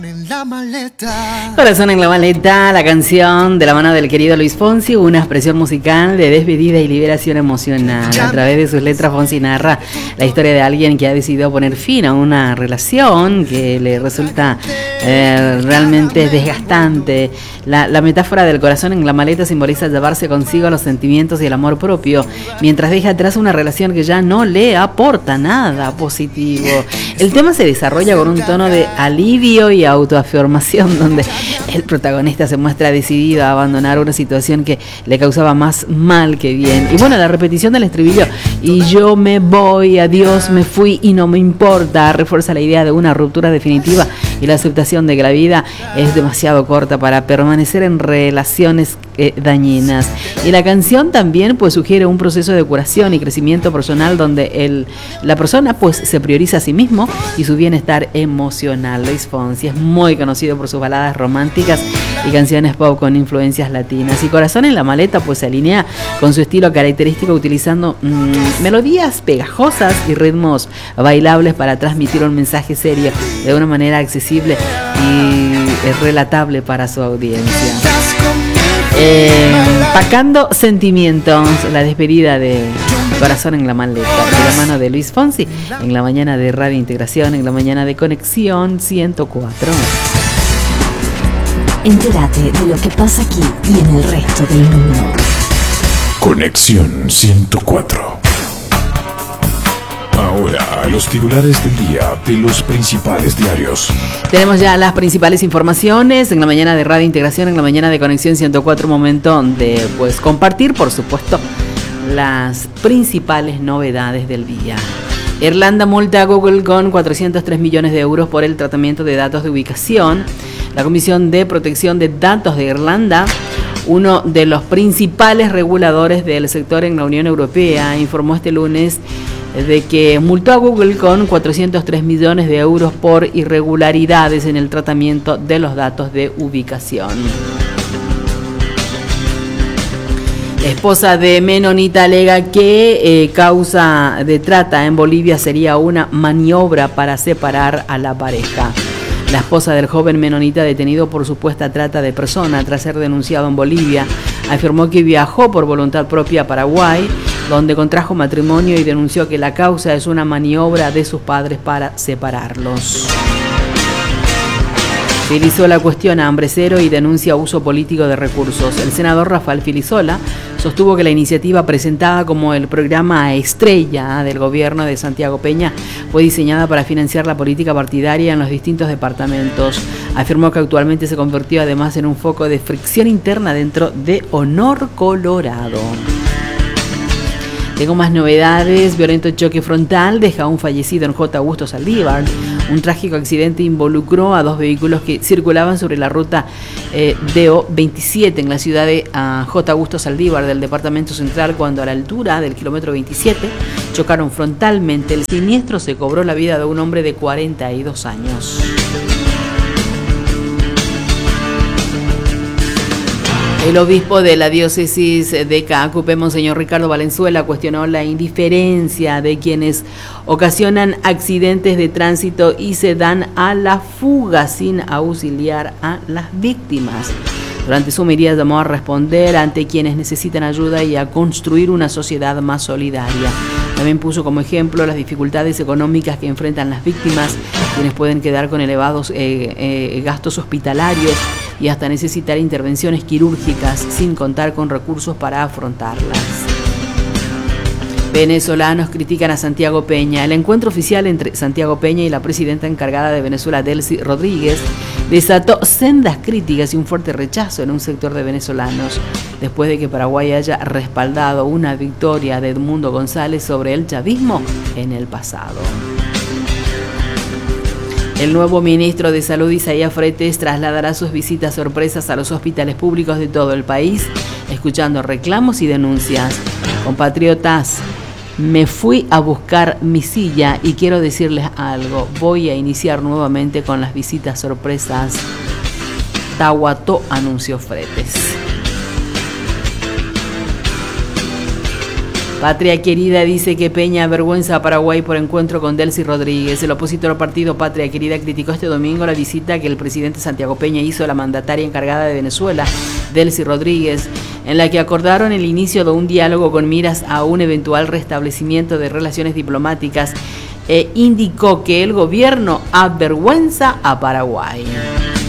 En la maleta. Corazón en la maleta, la canción de la mano del querido Luis Fonsi, una expresión musical de despedida y liberación emocional. A través de sus letras, Fonsi narra la historia de alguien que ha decidido poner fin a una relación que le resulta realmente desgastante. La metáfora del corazón en la maleta simboliza llevarse consigo los sentimientos y el amor propio, mientras deja atrás una relación que ya no le aporta nada positivo. El tema se desarrolla con un tono de alivio y autoafirmación, donde el protagonista se muestra decidido a abandonar una situación que le causaba más mal que bien. Y bueno, la repetición del estribillo, y yo me voy, adiós, me fui y no me importa, refuerza la idea de una ruptura definitiva y la aceptación de que la vida es demasiado corta para permanecer en relaciones dañinas. Y la canción también pues sugiere un proceso de curación y crecimiento personal donde la persona pues se prioriza a sí mismo y su bienestar emocional. Luis Fonsi es muy conocido por sus baladas románticas y canciones pop con influencias latinas. Y Corazón en la maleta pues se alinea con su estilo característico utilizando melodías pegajosas y ritmos bailables para transmitir un mensaje serio de una manera accesible y relatable para su audiencia. Pacando sentimientos, la despedida de Corazón en la maleta, de la mano de Luis Fonsi, en la mañana de Radio Integración, en la mañana de Conexión 104. Entérate de lo que pasa aquí y en el resto del mundo. Conexión 104. Ahora, los titulares del día de los principales diarios. Tenemos ya las principales informaciones en la mañana de Radio Integración, en la mañana de Conexión 104, momento de pues compartir, por supuesto, las principales novedades del día. Irlanda multa a Google con 403 millones de euros por el tratamiento de datos de ubicación. La Comisión de Protección de Datos de Irlanda, uno de los principales reguladores del sector en la Unión Europea, informó este lunes de que multó a Google con 403 millones de euros por irregularidades en el tratamiento de los datos de ubicación. La esposa de menonita alega que causa de trata en Bolivia sería una maniobra para separar a la pareja. La esposa del joven menonita detenido por supuesta trata de personas tras ser denunciado en Bolivia afirmó que viajó por voluntad propia a Paraguay, donde contrajo matrimonio, y denunció que la causa es una maniobra de sus padres para separarlos. Filisola cuestiona Hambre Cero y denuncia uso político de recursos. El senador Rafael Filisola sostuvo que la iniciativa presentada como el programa estrella del gobierno de Santiago Peña fue diseñada para financiar la política partidaria en los distintos departamentos. Afirmó que actualmente se convirtió además en un foco de fricción interna dentro de Honor Colorado. Tengo más novedades. Violento choque frontal deja a un fallecido en J. Augusto Saldívar. Un trágico accidente involucró a dos vehículos que circulaban sobre la ruta DO 27 en la ciudad de J. Augusto Saldívar del departamento central, cuando a la altura del kilómetro 27 chocaron frontalmente. El siniestro se cobró la vida de un hombre de 42 años. El obispo de la diócesis de Caacupé, Monseñor Ricardo Valenzuela, cuestionó la indiferencia de quienes ocasionan accidentes de tránsito y se dan a la fuga sin auxiliar a las víctimas. Durante su homilía llamó a responder ante quienes necesitan ayuda y a construir una sociedad más solidaria. También puso como ejemplo las dificultades económicas que enfrentan las víctimas, quienes pueden quedar con elevados gastos hospitalarios y hasta necesitar intervenciones quirúrgicas sin contar con recursos para afrontarlas. Venezolanos critican a Santiago Peña. El encuentro oficial entre Santiago Peña y la presidenta encargada de Venezuela, Delcy Rodríguez, desató sendas críticas y un fuerte rechazo en un sector de venezolanos, después de que Paraguay haya respaldado una victoria de Edmundo González sobre el chavismo en el pasado. El nuevo ministro de Salud, Isaías Fretes, trasladará sus visitas sorpresas a los hospitales públicos de todo el país, escuchando reclamos y denuncias. Compatriotas, me fui a buscar mi silla y quiero decirles algo. Voy a iniciar nuevamente con las visitas sorpresas. Tahuató, anunció Fretes. Patria Querida dice que Peña avergüenza a Paraguay por encuentro con Delcy Rodríguez. El opositor partido Patria Querida criticó este domingo la visita que el presidente Santiago Peña hizo a la mandataria encargada de Venezuela, Delcy Rodríguez, en la que acordaron el inicio de un diálogo con miras a un eventual restablecimiento de relaciones diplomáticas e indicó que el gobierno avergüenza a Paraguay.